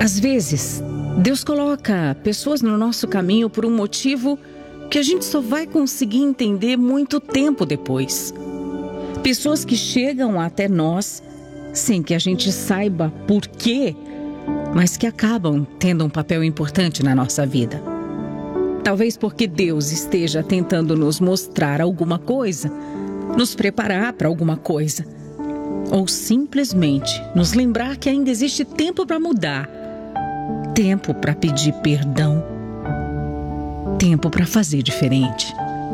Às vezes, Deus coloca pessoas no nosso caminho por um motivo que a gente só vai conseguir entender muito tempo depois. Pessoas que chegam até nós sem que a gente saiba por quê, mas que acabam tendo um papel importante na nossa vida. Talvez porque Deus esteja tentando nos mostrar alguma coisa, nos preparar para alguma coisa, ou simplesmente nos lembrar que ainda existe tempo para mudar, tempo para pedir perdão, tempo para fazer diferente.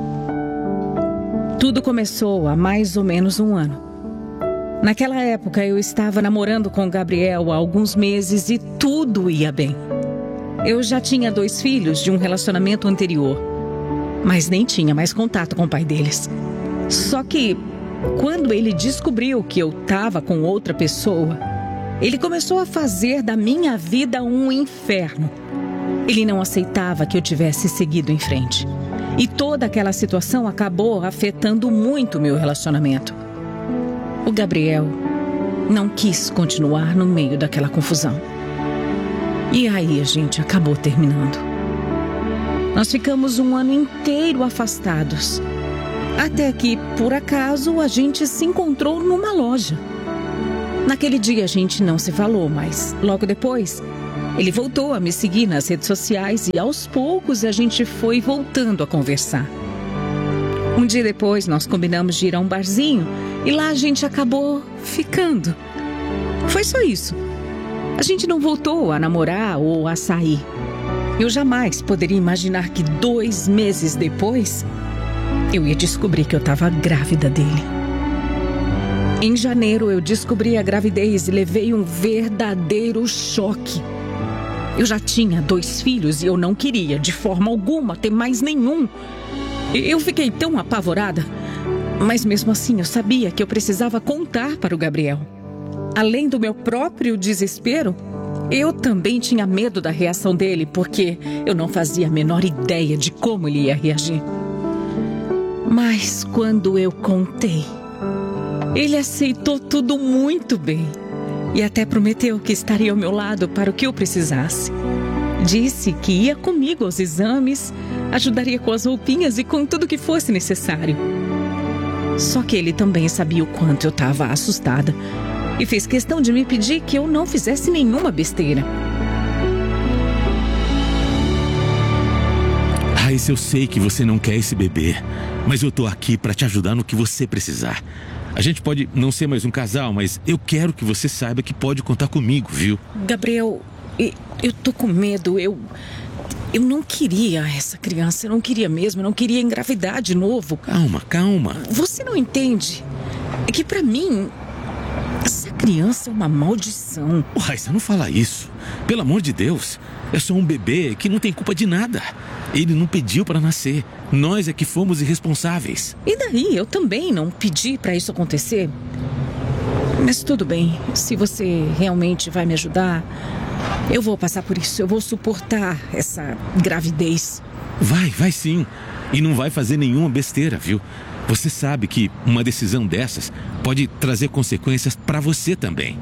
Tudo começou há mais ou menos um ano. Naquela época eu estava namorando com o Gabriel há alguns meses e tudo ia bem. Eu já tinha 2 filhos de um relacionamento anterior, mas nem tinha mais contato com o pai deles. Só que quando ele descobriu que eu estava com outra pessoa, ele começou a fazer da minha vida um inferno. Ele não aceitava que eu tivesse seguido em frente. E toda aquela situação acabou afetando muito o meu relacionamento. O Gabriel não quis continuar no meio daquela confusão. E aí a gente acabou terminando. Nós ficamos um ano inteiro afastados. Até que, por acaso, a gente se encontrou numa loja. Naquele dia a gente não se falou, mas logo depois ele voltou a me seguir nas redes sociais e aos poucos a gente foi voltando a conversar. Um dia depois nós combinamos de ir a um barzinho e lá a gente acabou ficando. Foi só isso. A gente não voltou a namorar ou a sair. Eu jamais poderia imaginar que 2 meses depois eu ia descobrir que eu estava grávida dele. Em janeiro eu descobri a gravidez e levei um verdadeiro choque. Eu já tinha 2 filhos e eu não queria, de forma alguma, ter mais nenhum. Eu fiquei tão apavorada, mas mesmo assim eu sabia que eu precisava contar para o Gabriel. Além do meu próprio desespero, eu também tinha medo da reação dele, porque eu não fazia a menor ideia de como ele ia reagir. Mas quando eu contei, ele aceitou tudo muito bem. E até prometeu que estaria ao meu lado para o que eu precisasse. Disse que ia comigo aos exames, ajudaria com as roupinhas e com tudo que fosse necessário. Só que ele também sabia o quanto eu estava assustada e fez questão de me pedir que eu não fizesse nenhuma besteira. Raíssa, eu sei que você não quer esse bebê, mas eu tô aqui para te ajudar no que você precisar. A gente pode não ser mais um casal, mas eu quero que você saiba que pode contar comigo, viu? Gabriel, eu tô com medo. Eu não queria essa criança. Eu não queria mesmo. Eu não queria engravidar de novo. Calma. Você não entende? É que pra mim, essa criança é uma maldição. Raíssa, não fala isso. Pelo amor de Deus. É só um bebê que não tem culpa de nada. Ele não pediu para nascer. Nós é que fomos irresponsáveis. E daí? Eu também não pedi para isso acontecer. Mas tudo bem. Se você realmente vai me ajudar, eu vou passar por isso. Eu vou suportar essa gravidez. Vai sim. E não vai fazer nenhuma besteira, viu? Você sabe que uma decisão dessas pode trazer consequências para você também.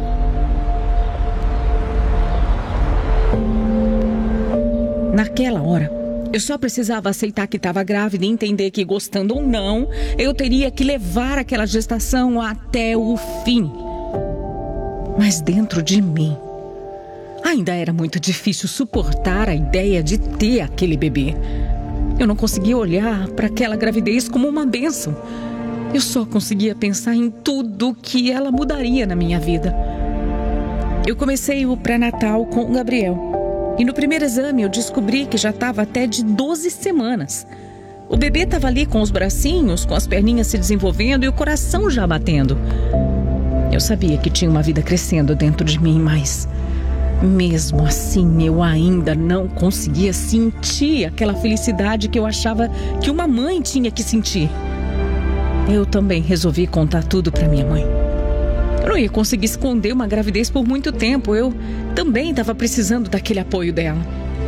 Naquela hora, eu só precisava aceitar que estava grávida e entender que, gostando ou não, eu teria que levar aquela gestação até o fim. Mas dentro de mim, ainda era muito difícil suportar a ideia de ter aquele bebê. Eu não conseguia olhar para aquela gravidez como uma bênção. Eu só conseguia pensar em tudo que ela mudaria na minha vida. Eu comecei o pré-natal com o Gabriel. E no primeiro exame eu descobri que já estava até de 12 semanas. O bebê estava ali com os bracinhos, com as perninhas se desenvolvendo e o coração já batendo. Eu sabia que tinha uma vida crescendo dentro de mim, mas mesmo assim eu ainda não conseguia sentir aquela felicidade que eu achava que uma mãe tinha que sentir. Eu também resolvi contar tudo para minha mãe. Eu não ia conseguir esconder uma gravidez por muito tempo. Eu também estava precisando daquele apoio dela.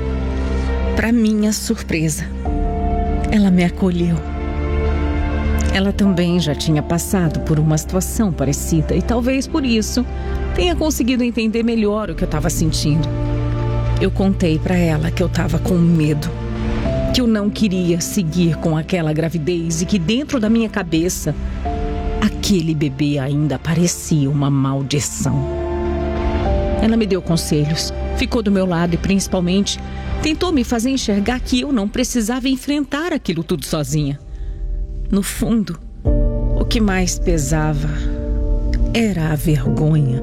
Para minha surpresa, ela me acolheu. Ela também já tinha passado por uma situação parecida e talvez por isso tenha conseguido entender melhor o que eu estava sentindo. Eu contei para ela que eu estava com medo, que eu não queria seguir com aquela gravidez e que dentro da minha cabeça aquele bebê ainda parecia uma maldição. Ela me deu conselhos, ficou do meu lado e principalmente tentou me fazer enxergar que eu não precisava enfrentar aquilo tudo sozinha. No fundo, o que mais pesava era a vergonha.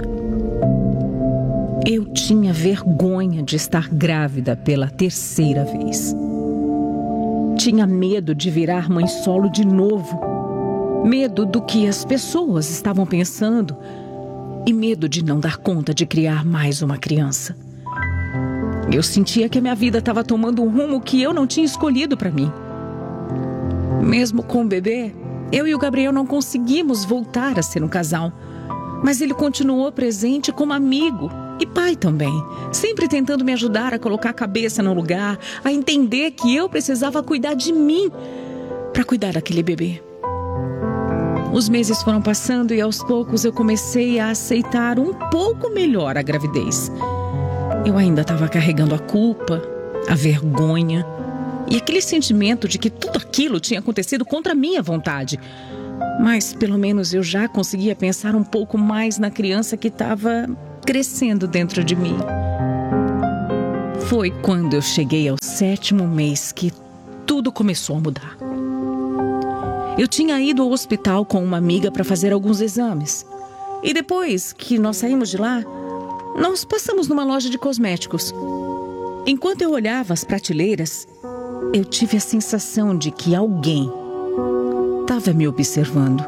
Eu tinha vergonha de estar grávida pela 3ª vez. Tinha medo de virar mãe solo de novo. Medo do que as pessoas estavam pensando e medo de não dar conta de criar mais uma criança. Eu sentia que a minha vida estava tomando um rumo que eu não tinha escolhido para mim. Mesmo com o bebê, eu e o Gabriel não conseguimos voltar a ser um casal. Mas ele continuou presente como amigo e pai também, sempre tentando me ajudar a colocar a cabeça no lugar, a entender que eu precisava cuidar de mim para cuidar daquele bebê. Os meses foram passando e aos poucos eu comecei a aceitar um pouco melhor a gravidez. Eu ainda estava carregando a culpa, a vergonha e aquele sentimento de que tudo aquilo tinha acontecido contra a minha vontade. Mas pelo menos eu já conseguia pensar um pouco mais na criança que estava crescendo dentro de mim. Foi quando eu cheguei ao 7º mês que tudo começou a mudar. Eu tinha ido ao hospital com uma amiga para fazer alguns exames. E depois que nós saímos de lá, nós passamos numa loja de cosméticos. Enquanto eu olhava as prateleiras, eu tive a sensação de que alguém estava me observando.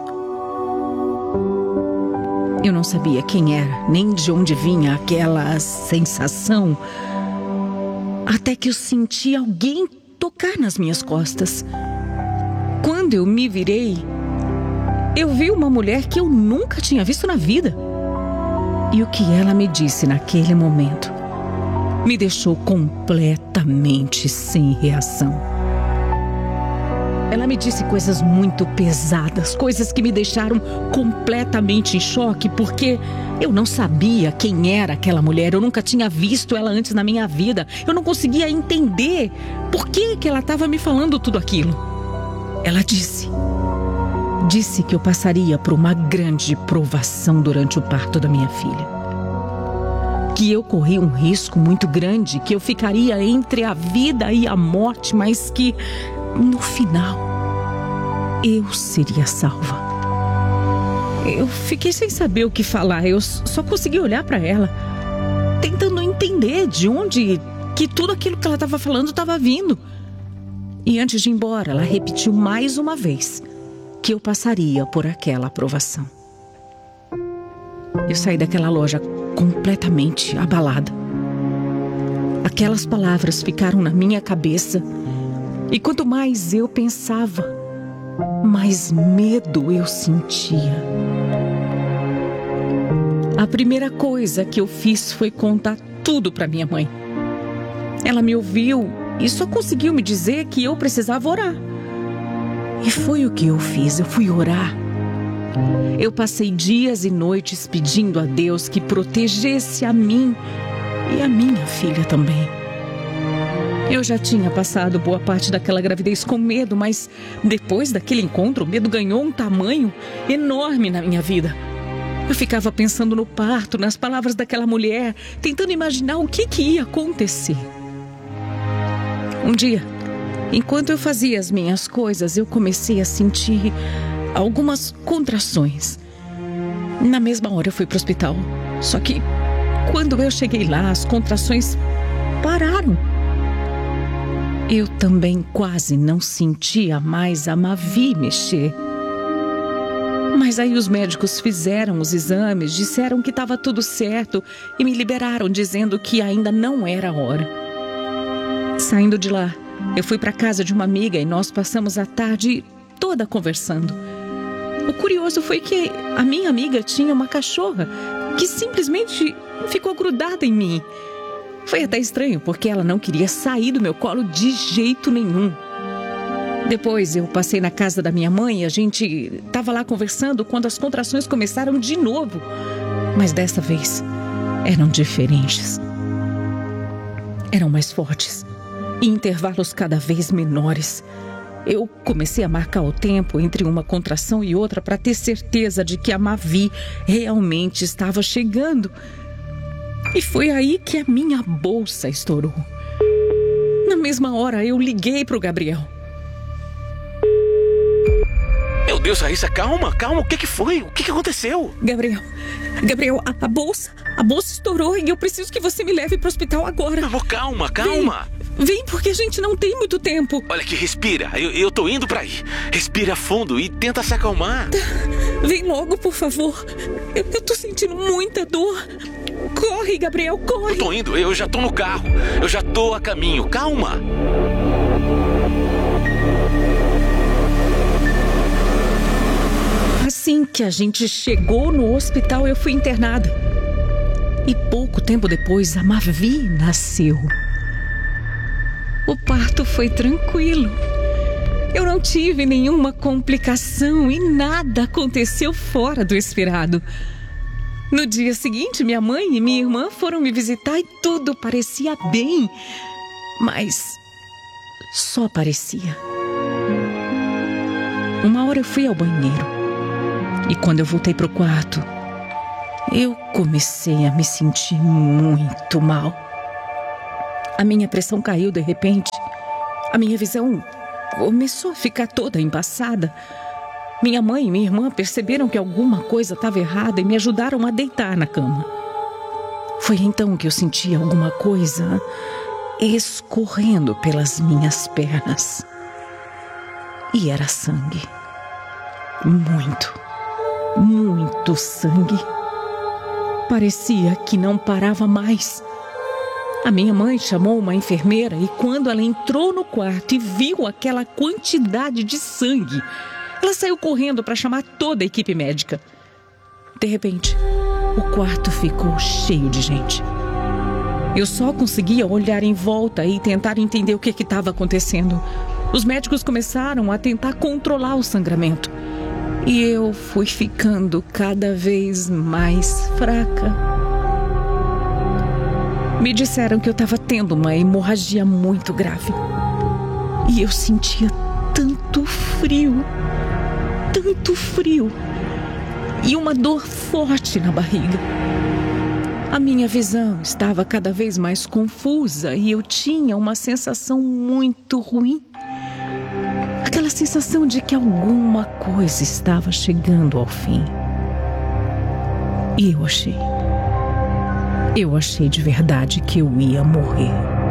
Eu não sabia quem era, nem de onde vinha aquela sensação, até que eu senti alguém tocar nas minhas costas. Quando eu me virei, eu vi uma mulher que eu nunca tinha visto na vida. E o que ela me disse naquele momento me deixou completamente sem reação. Ela me disse coisas muito pesadas, coisas que me deixaram completamente em choque, porque eu não sabia quem era aquela mulher, eu nunca tinha visto ela antes na minha vida, eu não conseguia entender por que ela estava me falando tudo aquilo. Ela disse que eu passaria por uma grande provação durante o parto da minha filha. Que eu corria um risco muito grande, que eu ficaria entre a vida e a morte, mas que, no final, eu seria salva. Eu fiquei sem saber o que falar, eu só consegui olhar para ela, tentando entender de onde que tudo aquilo que ela estava falando estava vindo. E antes de ir embora, ela repetiu mais uma vez que eu passaria por aquela aprovação. Eu saí daquela loja completamente abalada. Aquelas palavras ficaram na minha cabeça e quanto mais eu pensava, mais medo eu sentia. A primeira coisa que eu fiz foi contar tudo para minha mãe. Ela me ouviu e só conseguiu me dizer que eu precisava orar. E foi o que eu fiz, eu fui orar. Eu passei dias e noites pedindo a Deus que protegesse a mim e a minha filha também. Eu já tinha passado boa parte daquela gravidez com medo, mas depois daquele encontro, o medo ganhou um tamanho enorme na minha vida. Eu ficava pensando no parto, nas palavras daquela mulher, tentando imaginar o que ia acontecer. Um dia, enquanto eu fazia as minhas coisas, eu comecei a sentir algumas contrações. Na mesma hora eu fui para o hospital. Só que quando eu cheguei lá, as contrações pararam. Eu também quase não sentia mais a Mavi mexer. Mas aí os médicos fizeram os exames, disseram que estava tudo certo e me liberaram dizendo que ainda não era a hora. Saindo de lá, eu fui para a casa de uma amiga e nós passamos a tarde toda conversando. O curioso foi que a minha amiga tinha uma cachorra que simplesmente ficou grudada em mim. Foi até estranho, porque ela não queria sair do meu colo de jeito nenhum. Depois eu passei na casa da minha mãe e a gente estava lá conversando quando as contrações começaram de novo. Mas dessa vez eram diferentes. Eram mais fortes, em intervalos cada vez menores. Eu comecei a marcar o tempo entre uma contração e outra para ter certeza de que a Mavi realmente estava chegando. E foi aí que a minha bolsa estourou. Na mesma hora eu liguei para o Gabriel. Meu Deus, Raíssa, calma. O que foi? O que aconteceu? Gabriel, a bolsa estourou e eu preciso que você me leve para o hospital agora. Meu amor, calma. Vem, porque a gente não tem muito tempo. Olha aqui, respira. Eu tô indo pra aí. Respira fundo e tenta se acalmar. Tá. Vem logo, por favor. Eu tô sentindo muita dor. Corre, Gabriel, corre. Eu tô indo, eu já tô no carro. Eu já tô a caminho. Calma. Assim que a gente chegou no hospital, eu fui internada. E pouco tempo depois, a Mavi nasceu. O parto foi tranquilo. Eu não tive nenhuma complicação e nada aconteceu fora do esperado. No dia seguinte, minha mãe e minha irmã foram me visitar e tudo parecia bem. Mas só parecia. Uma hora eu fui ao banheiro. E quando eu voltei para o quarto, eu comecei a me sentir muito mal. A minha pressão caiu de repente. A minha visão começou a ficar toda embaçada. Minha mãe e minha irmã perceberam que alguma coisa estava errada e me ajudaram a deitar na cama. Foi então que eu senti alguma coisa escorrendo pelas minhas pernas. E era sangue. Muito sangue. Parecia que não parava mais. A minha mãe chamou uma enfermeira e quando ela entrou no quarto e viu aquela quantidade de sangue, ela saiu correndo para chamar toda a equipe médica. De repente, o quarto ficou cheio de gente. Eu só conseguia olhar em volta e tentar entender o que estava acontecendo. Os médicos começaram a tentar controlar o sangramento. E eu fui ficando cada vez mais fraca. Me disseram que eu estava tendo uma hemorragia muito grave. E eu sentia tanto frio. E uma dor forte na barriga. A minha visão estava cada vez mais confusa e eu tinha uma sensação muito ruim. Aquela sensação de que alguma coisa estava chegando ao fim. E eu achei de verdade que eu ia morrer.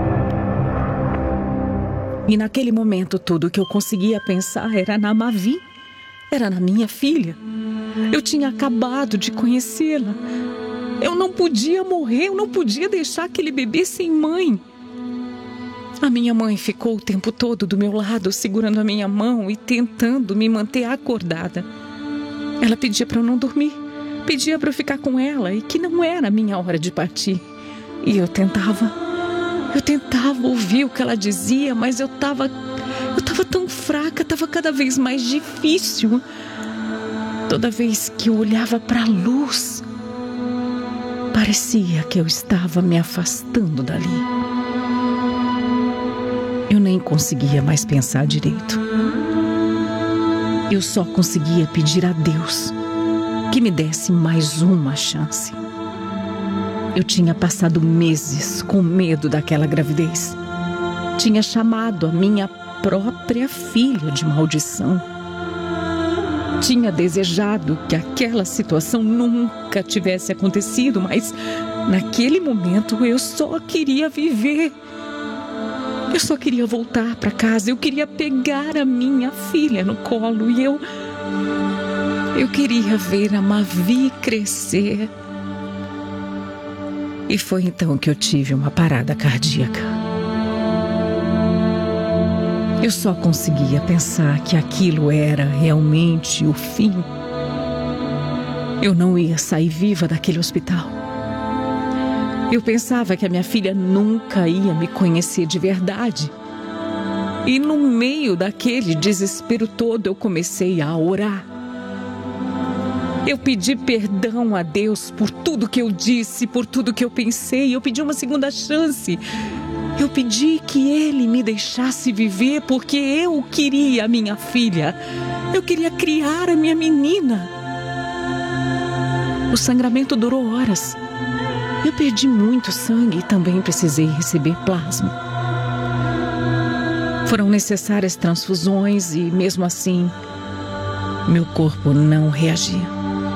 E naquele momento tudo que eu conseguia pensar era na Mavi. Era na minha filha. Eu tinha acabado de conhecê-la. Eu não podia morrer, eu não podia deixar aquele bebê sem mãe. A minha mãe ficou o tempo todo do meu lado, segurando a minha mão e tentando me manter acordada. Ela pedia para eu não dormir, pedia para eu ficar com ela e que não era a minha hora de partir. E eu tentava ouvir o que ela dizia, mas eu estava tão fraca, estava cada vez mais difícil. Toda vez que eu olhava para a luz, parecia que eu estava me afastando dali. Eu nem conseguia mais pensar direito. Eu só conseguia pedir a Deus que me desse mais uma chance. Eu tinha passado meses com medo daquela gravidez. Tinha chamado a minha própria filha de maldição. Tinha desejado que aquela situação nunca tivesse acontecido, mas naquele momento eu só queria viver. Eu só queria voltar para casa, eu queria pegar a minha filha no colo e eu queria ver a Mavi crescer. E foi então que eu tive uma parada cardíaca. Eu só conseguia pensar que aquilo era realmente o fim. Eu não ia sair viva daquele hospital. Eu pensava que a minha filha nunca ia me conhecer de verdade. E no meio daquele desespero todo, eu comecei a orar. Eu pedi perdão a Deus por tudo que eu disse, por tudo que eu pensei. Eu pedi uma segunda chance. Eu pedi que Ele me deixasse viver porque eu queria a minha filha. Eu queria criar a minha menina. O sangramento durou horas. Eu perdi muito sangue e também precisei receber plasma. Foram necessárias transfusões e, mesmo assim, meu corpo não reagia.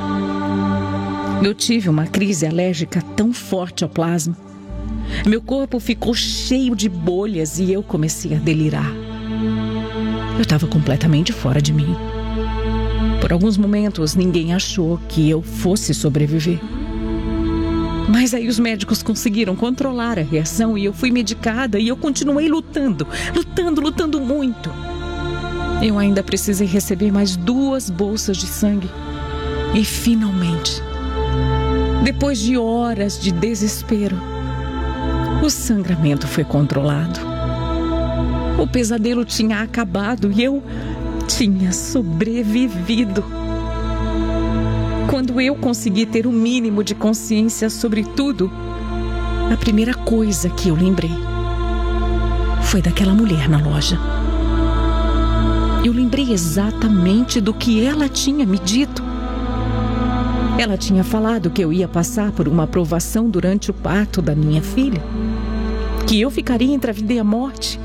Eu tive uma crise alérgica tão forte ao plasma. Meu corpo ficou cheio de bolhas e eu comecei a delirar. Eu estava completamente fora de mim. Por alguns momentos, ninguém achou que eu fosse sobreviver. Mas aí os médicos conseguiram controlar a reação e eu fui medicada e eu continuei lutando muito. Eu ainda precisei receber mais 2 bolsas de sangue. E finalmente, depois de horas de desespero, o sangramento foi controlado. O pesadelo tinha acabado e eu tinha sobrevivido. Quando eu consegui ter o mínimo de consciência sobre tudo, a primeira coisa que eu lembrei foi daquela mulher na loja. Eu lembrei exatamente do que ela tinha me dito. Ela tinha falado que eu ia passar por uma provação durante o parto da minha filha, que eu ficaria entre a vida e a morte,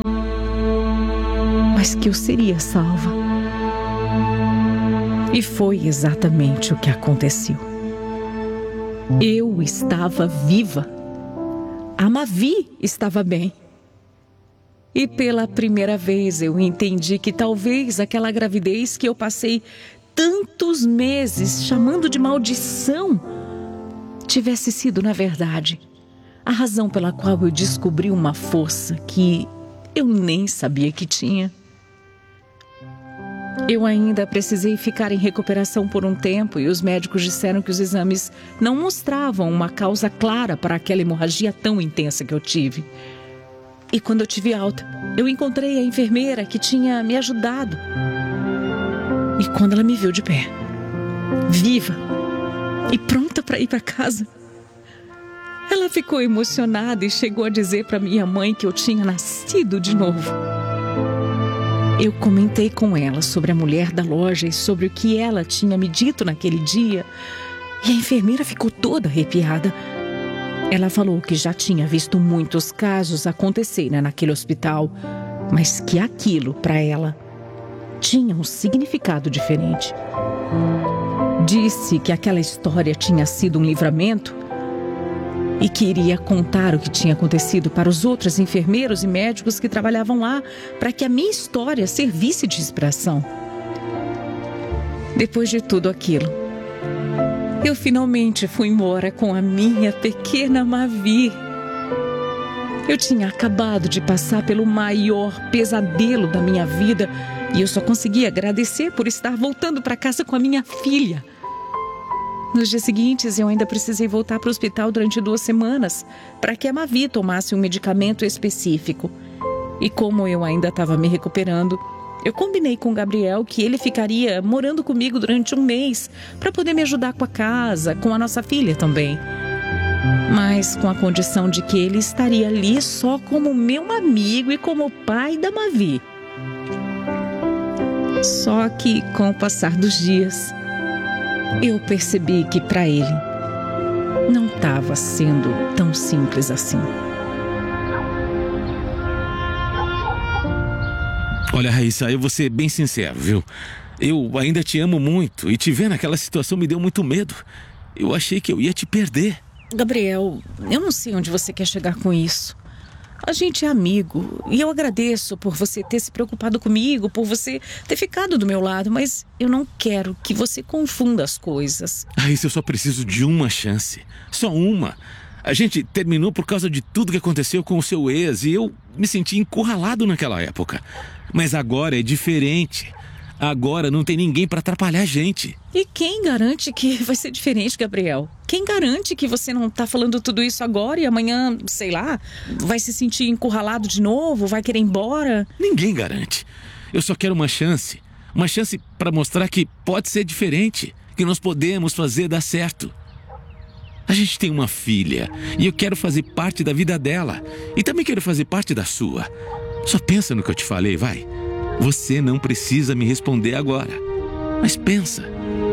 mas que eu seria salva. E foi exatamente o que aconteceu. Eu estava viva. A Mavi estava bem. E pela primeira vez eu entendi que talvez aquela gravidez que eu passei tantos meses chamando de maldição tivesse sido, na verdade, a razão pela qual eu descobri uma força que eu nem sabia que tinha. Eu ainda precisei ficar em recuperação por um tempo e os médicos disseram que os exames não mostravam uma causa clara para aquela hemorragia tão intensa que eu tive. E quando eu tive alta, eu encontrei a enfermeira que tinha me ajudado. E quando ela me viu de pé, viva e pronta para ir para casa, ela ficou emocionada e chegou a dizer para minha mãe que eu tinha nascido de novo. Eu comentei com ela sobre a mulher da loja e sobre o que ela tinha me dito naquele dia, e a enfermeira ficou toda arrepiada. Ela falou que já tinha visto muitos casos acontecerem naquele hospital, mas que aquilo, para ela, tinha um significado diferente. Disse que aquela história tinha sido um livramento e que iria contar o que tinha acontecido para os outros enfermeiros e médicos que trabalhavam lá, para que a minha história servisse de inspiração. Depois de tudo aquilo, eu finalmente fui embora com a minha pequena Mavi. Eu tinha acabado de passar pelo maior pesadelo da minha vida e eu só conseguia agradecer por estar voltando para casa com a minha filha. Nos dias seguintes, eu ainda precisei voltar para o hospital durante 2 semanas para que a Mavi tomasse um medicamento específico. E como eu ainda estava me recuperando, eu combinei com o Gabriel que ele ficaria morando comigo durante 1 mês para poder me ajudar com a casa, com a nossa filha também. Mas com a condição de que ele estaria ali só como meu amigo e como pai da Mavi. Só que com o passar dos dias, eu percebi que para ele não estava sendo tão simples assim. Olha, Raíssa, eu vou ser bem sincero, viu? Eu ainda te amo muito e te ver naquela situação me deu muito medo. Eu achei que eu ia te perder. Gabriel, eu não sei onde você quer chegar com isso. A gente é amigo e eu agradeço por você ter se preocupado comigo, por você ter ficado do meu lado, mas eu não quero que você confunda as coisas. Raíssa, eu só preciso de uma chance. Só uma. A gente terminou por causa de tudo que aconteceu com o seu ex e eu me senti encurralado naquela época. Mas agora é diferente. Agora não tem ninguém para atrapalhar a gente. E quem garante que vai ser diferente, Gabriel? Quem garante que você não tá falando tudo isso agora e amanhã, sei lá, vai se sentir encurralado de novo, vai querer ir embora? Ninguém garante. Eu só quero uma chance para mostrar que pode ser diferente, que nós podemos fazer dar certo. A gente tem uma filha e eu quero fazer parte da vida dela e também quero fazer parte da sua. Só pensa no que eu te falei, vai. Você não precisa me responder agora, mas pensa.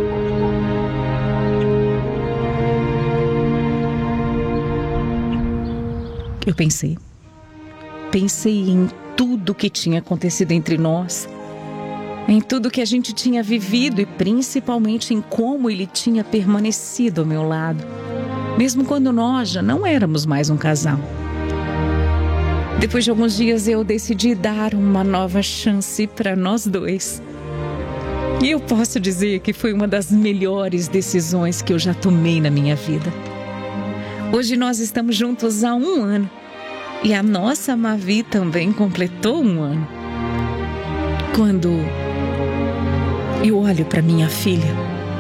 Eu pensei em tudo que tinha acontecido entre nós, em tudo que a gente tinha vivido e principalmente em como ele tinha permanecido ao meu lado, mesmo quando nós já não éramos mais um casal. Depois de alguns dias eu decidi dar uma nova chance para nós dois. E eu posso dizer que foi uma das melhores decisões que eu já tomei na minha vida. Hoje nós estamos juntos há 1 ano. E a nossa Mavi também completou 1 ano. Quando eu olho para minha filha,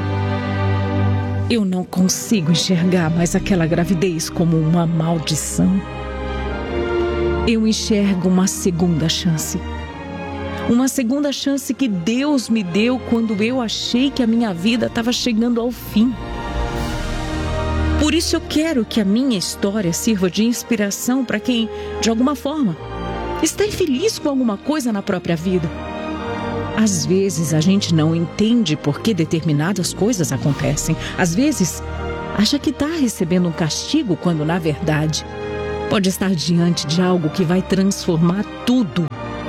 eu não consigo enxergar mais aquela gravidez como uma maldição. Eu enxergo uma segunda chance. Uma segunda chance que Deus me deu quando eu achei que a minha vida estava chegando ao fim. Por isso eu quero que a minha história sirva de inspiração para quem, de alguma forma, está infeliz com alguma coisa na própria vida. Às vezes a gente não entende por que determinadas coisas acontecem. Às vezes acha que está recebendo um castigo quando, na verdade, pode estar diante de algo que vai transformar tudo.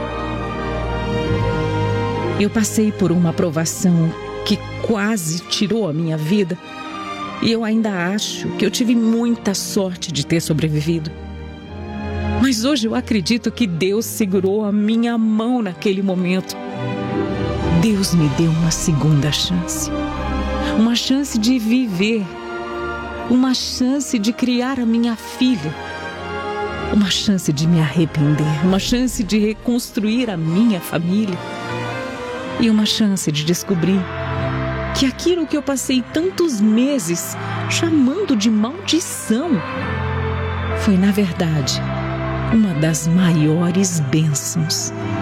Eu passei por uma provação que quase tirou a minha vida. E eu ainda acho que eu tive muita sorte de ter sobrevivido. Mas hoje eu acredito que Deus segurou a minha mão naquele momento. Deus me deu uma segunda chance. Uma chance de viver. Uma chance de criar a minha filha. Uma chance de me arrepender. Uma chance de reconstruir a minha família. E uma chance de descobrir que aquilo que eu passei tantos meses chamando de maldição foi, na verdade, uma das maiores bênçãos.